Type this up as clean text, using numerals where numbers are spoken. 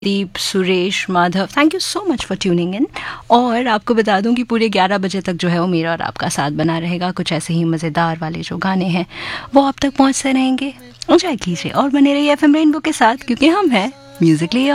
Deep, Suresh, Madhav, thank you so much for tuning in. और आपको बता दूं कि पूरे 11 बजे तक जो है वो मेरा और आपका साथ बना रहेगा। कुछ ऐसे ही मज़ेदार वाले जो गाने हैं वो आप तक पहुंचते रहेंगे। एंजॉय कीजिए और बने रहिए एफएम रेनबो के साथ, क्योंकि हम हैं म्यूजिकली